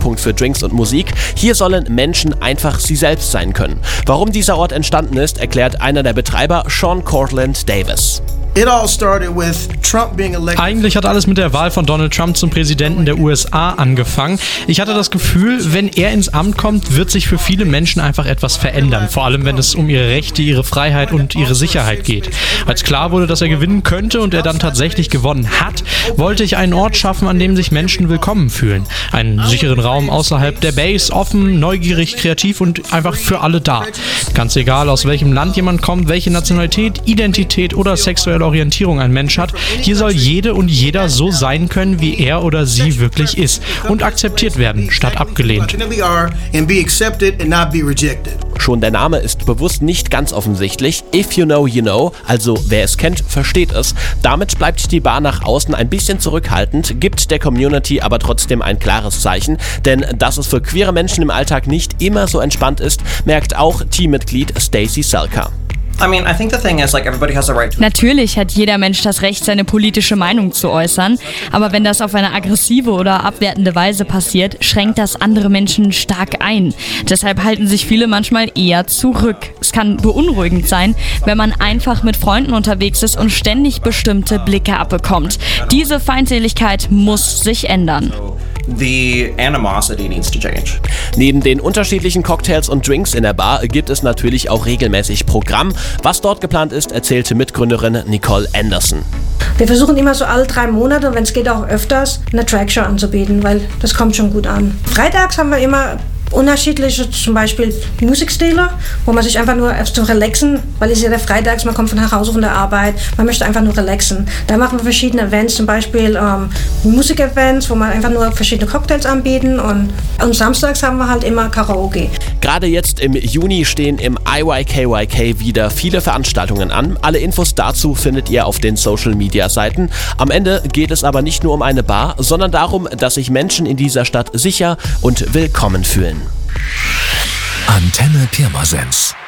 Treffpunkt für Drinks und Musik. Hier sollen Menschen einfach sie selbst sein können. Warum dieser Ort entstanden ist, erklärt einer der Betreiber, Sean Cortland Davis. Eigentlich hat alles mit der Wahl von Donald Trump zum Präsidenten der USA angefangen. Ich hatte das Gefühl, wenn er ins Amt kommt, wird sich für viele Menschen einfach etwas verändern. Vor allem, wenn es um ihre Rechte, ihre Freiheit und ihre Sicherheit geht. Als klar wurde, dass er gewinnen könnte und er dann tatsächlich gewonnen hat, wollte ich einen Ort schaffen, an dem sich Menschen willkommen fühlen. Einen sicheren Raum außerhalb der Base, offen, neugierig, kreativ und einfach für alle da. Ganz egal, aus welchem Land jemand kommt, welche Nationalität, Identität oder sexuelle Orientierung ein Mensch hat, hier soll jede und jeder so sein können, wie er oder sie wirklich ist und akzeptiert werden, statt abgelehnt. Schon der Name ist bewusst nicht ganz offensichtlich. If you know, you know, also wer es kennt, versteht es. Damit bleibt die Bar nach außen ein bisschen zurückhaltend, gibt der Community aber trotzdem ein klares Zeichen, denn dass es für queere Menschen im Alltag nicht immer so entspannt ist, merkt auch Teammitglied Stacey Selker. Natürlich hat jeder Mensch das Recht, seine politische Meinung zu äußern, aber wenn das auf eine aggressive oder abwertende Weise passiert, schränkt das andere Menschen stark ein. Deshalb halten sich viele manchmal eher zurück. Es kann beunruhigend sein, wenn man einfach mit Freunden unterwegs ist und ständig bestimmte Blicke abbekommt. Diese Feindseligkeit muss sich ändern. The animosity needs to change. Neben den unterschiedlichen Cocktails und Drinks in der Bar gibt es natürlich auch regelmäßig Programm. Was dort geplant ist, erzählte Mitgründerin Nicole Anderson. Wir versuchen immer so alle 3 Monate und wenn es geht auch öfters, eine Trackshow anzubieten, weil das kommt schon gut an. Freitags haben wir immer unterschiedliche, zum Beispiel Musikstile, wo man sich einfach nur zu relaxen, weil es ja der Freitags, man kommt von nach Hause von der Arbeit, man möchte einfach nur relaxen. Da machen wir verschiedene Events, zum Beispiel Musikevents, wo man einfach nur verschiedene Cocktails anbieten und samstags haben wir halt immer Karaoke. Gerade jetzt im Juni stehen im IYKYK wieder viele Veranstaltungen an. Alle Infos dazu findet ihr auf den Social-Media-Seiten. Am Ende geht es aber nicht nur um eine Bar, sondern darum, dass sich Menschen in dieser Stadt sicher und willkommen fühlen. Antenne Pirmasens.